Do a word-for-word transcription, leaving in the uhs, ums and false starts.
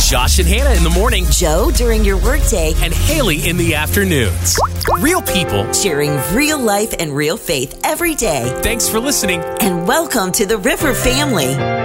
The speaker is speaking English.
Josh and Hannah in the morning, Joe during your workday, and Haley in the afternoons. Real people sharing real life and real faith every day. Thanks for listening. And welcome to the River family.